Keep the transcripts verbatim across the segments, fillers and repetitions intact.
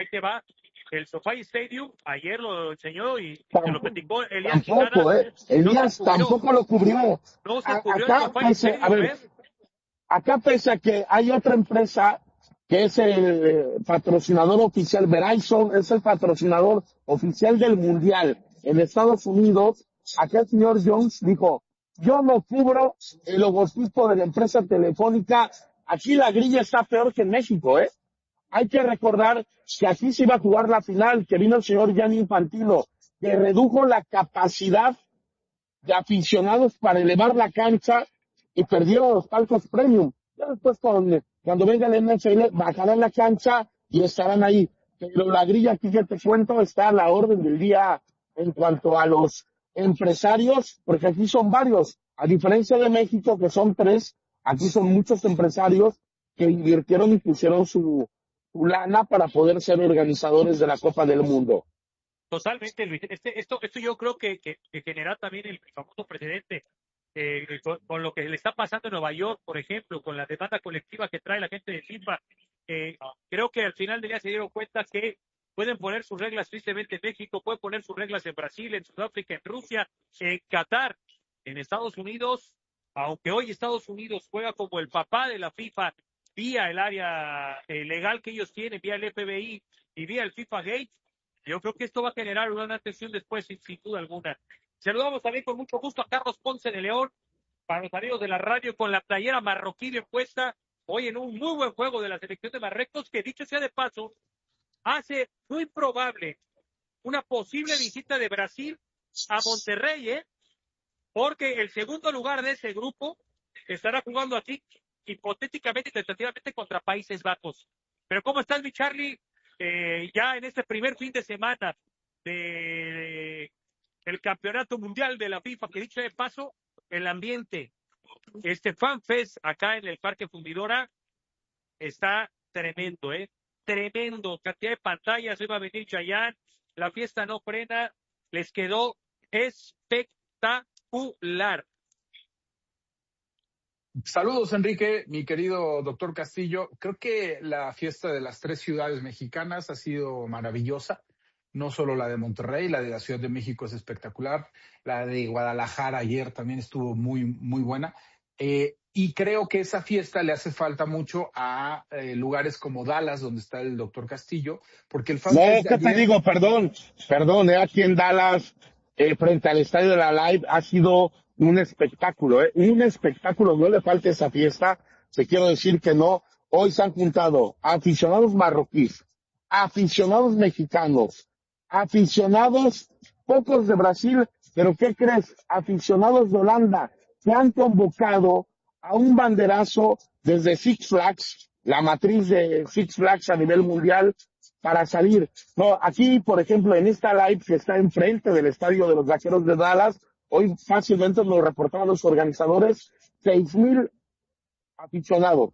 ahí te va. El SoFi Stadium, ayer lo enseñó y se lo Tampoco, platicó Elías tampoco, Quintana. ¿eh? Elías No se cubrió, tampoco lo cubrió. no se A- cubrió el acá, SoFi pese, a Stadium, ver, ¿eh? acá pese a que hay otra empresa que es el eh, patrocinador oficial, Verizon es el patrocinador oficial del Mundial en Estados Unidos, acá el señor Jones dijo, yo no cubro el logotipo de la empresa telefónica, aquí la grilla está peor que en México, ¿eh? Hay que recordar que aquí se iba a jugar la final, que vino el señor Gianni Infantino, que redujo la capacidad de aficionados para elevar la cancha y perdieron los palcos premium. Ya después con, cuando venga el N F L bajarán la cancha y estarán ahí. Pero la grilla aquí que te cuento está a la orden del día en cuanto a los empresarios, porque aquí son varios. A diferencia de México, que son tres, aquí son muchos empresarios que invirtieron y pusieron su, su lana para poder ser organizadores de la Copa del Mundo. Totalmente, Luis. Este, esto, esto yo creo que, que, que genera también el famoso precedente eh, con, con lo que le está pasando en Nueva York, por ejemplo, con la demanda colectiva que trae la gente de FIFA. Eh, creo que al final del día se dieron cuenta que pueden poner sus reglas tristemente en México, pueden poner sus reglas en Brasil, en Sudáfrica, en Rusia, en Qatar, en Estados Unidos, aunque hoy Estados Unidos juega como el papá de la FIFA vía el área eh, legal que ellos tienen, vía el F B I y vía el FIFA Gate. Yo creo que esto va a generar una atención después, sin, sin duda alguna. Saludamos también con mucho gusto a Carlos Ponce de León, para los amigos de la radio, con la playera marroquí bien puesta, hoy en un muy buen juego de la selección de Marruecos, que dicho sea de paso, hace muy probable una posible visita de Brasil a Monterrey, ¿eh? Porque el segundo lugar de ese grupo estará jugando aquí, hipotéticamente y tentativamente, contra Países Bajos. Pero ¿cómo estás, mi Charlie? Eh, ya en este primer fin de semana de el campeonato mundial de la FIFA, que dicho de paso, el ambiente, este FanFest acá en el Parque Fundidora está tremendo, ¿eh? Tremendo, cantidad de pantallas, hoy va a venir Chayanne, la fiesta no frena, les quedó espectacular. Saludos, Enrique, mi querido doctor Castillo. Creo que la fiesta de las tres ciudades mexicanas ha sido maravillosa. No solo la de Monterrey, la de la Ciudad de México es espectacular. La de Guadalajara ayer también estuvo muy, muy buena. Eh, y creo que esa fiesta le hace falta mucho a eh, lugares como Dallas, donde está el doctor Castillo, porque el No, FanFest de ¿qué te ayer... digo? Perdón, perdón, eh, aquí en Dallas, eh, frente al estadio de la Live, ha sido un espectáculo, eh, un espectáculo, no le falta esa fiesta, te quiero decir que no. Hoy se han juntado aficionados marroquíes, aficionados mexicanos, aficionados, pocos de Brasil, pero ¿qué crees? Aficionados de Holanda, que han convocado a un banderazo desde Six Flags, la matriz de Six Flags a nivel mundial, para salir. No, aquí, por ejemplo, en esta live que está enfrente del estadio de los Vaqueros de Dallas, hoy fácilmente nos reportaban los organizadores, seis mil aficionados.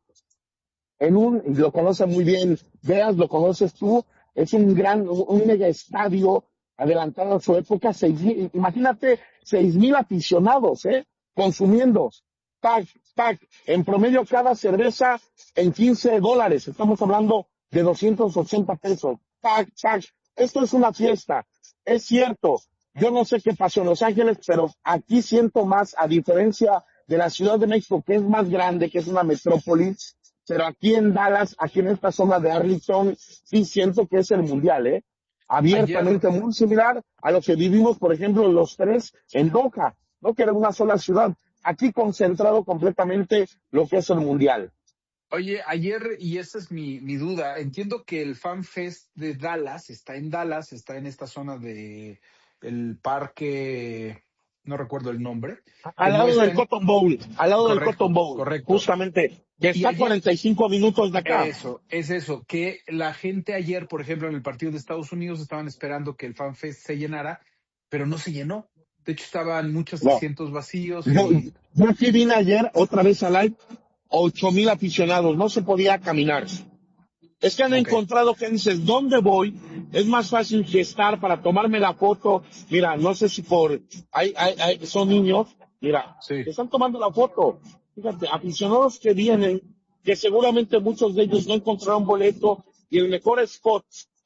En un, y lo conoce muy bien, Veas, lo conoces tú, es un gran, un, un mega estadio adelantado a su época, seis mil, imagínate, seis mil aficionados, eh, consumiendo, pack, pack, en promedio cada cerveza en quince dólares, estamos hablando de doscientos ochenta pesos, pack, pack, esto es una fiesta, es cierto, yo no sé qué pasó en Los Ángeles, pero aquí siento más, a diferencia de la Ciudad de México, que es más grande, que es una metrópolis, pero aquí en Dallas, aquí en esta zona de Arlington, sí siento que es el mundial, ¿eh? Ayer, Abiertamente muy similar a lo que vivimos, por ejemplo, los tres en Doha, ¿no? Que era una sola ciudad. Aquí concentrado completamente lo que es el mundial. oye, ayer, y esa es mi, mi duda, entiendo que el FanFest de Dallas está en Dallas, está en esta zona de el parque, no recuerdo el nombre, Al que no lado está del en... Cotton Bowl, al lado del Cotton Correcto, Bowl, correcto. justamente, que Y está a ayer, cuarenta y cinco minutos de acá. eso, es eso, que la gente ayer, por ejemplo, en el partido de Estados Unidos estaban esperando que el FanFest se llenara, pero no se llenó. De hecho, estaban muchos No, asientos vacíos yo, y... yo aquí vine ayer otra vez a live, ocho mil aficionados, no se podía caminar. Es que han Ok, encontrado que dices, ¿dónde voy? Es más fácil gestar para tomarme la foto. Mira, no sé si por, hay, hay, hay, son niños, mira, sí. que están tomando la foto. Fíjate, aficionados que vienen, que seguramente muchos de ellos no encontraron boleto y el mejor spot